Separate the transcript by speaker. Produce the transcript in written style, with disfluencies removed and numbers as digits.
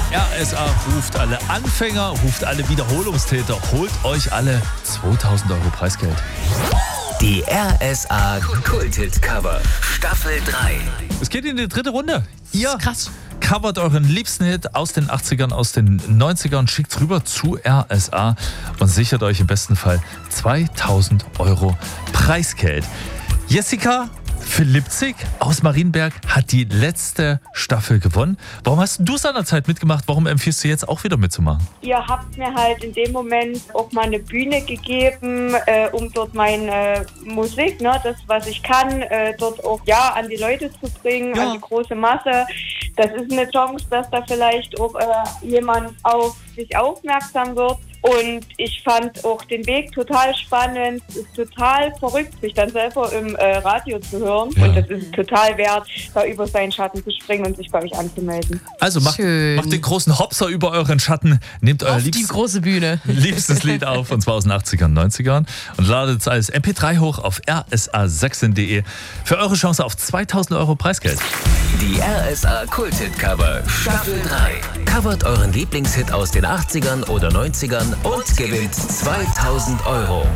Speaker 1: RSA ruft alle Anfänger, ruft alle Wiederholungstäter, holt euch alle 2000 Euro Preisgeld.
Speaker 2: Die RSA Kulthit Cover Staffel 3.
Speaker 1: Es geht in die dritte Runde. Ihr
Speaker 3: Krass.
Speaker 1: covert euren liebsten Hit aus den 80ern, aus den 90ern, schickt rüber zu RSA und sichert euch im besten Fall 2000 Euro Preisgeld. Jessica Philippzig aus Marienberg hat die letzte Staffel gewonnen. Warum hast du seinerzeit mitgemacht? Warum empfiehlst du jetzt auch wieder mitzumachen?
Speaker 4: Ihr habt mir halt in dem Moment auch mal eine Bühne gegeben, um dort meine Musik, ne, das, was ich kann, dort auch an die Leute zu bringen, an die große Masse. Das ist eine Chance, dass da vielleicht auch jemand auf sich aufmerksam wird. Und ich fand auch den Weg total spannend. Es ist total verrückt, sich dann selber im Radio zu hören.
Speaker 1: Ja.
Speaker 4: Und das ist total wert, da über seinen Schatten zu springen und sich bei euch anzumelden.
Speaker 1: Also macht den großen Hopser über euren Schatten, nehmt euer
Speaker 3: Auf die große Bühne.
Speaker 1: liebstes Lied auf, und zwar aus den 80ern, 90ern, und ladet es als MP3 hoch auf rsa6.de für eure Chance auf 2000 Euro Preisgeld.
Speaker 2: Die RSA Kulthit Cover Staffel 3. Covert euren Lieblingshit aus den 80ern oder 90ern und gewinnt 2000 Euro.